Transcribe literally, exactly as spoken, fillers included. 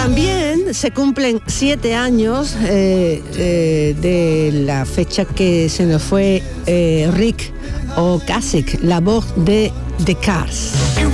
También se cumplen siete años eh, eh, de la fecha que se nos fue eh, Rick Ocasek, la voz de The Cars.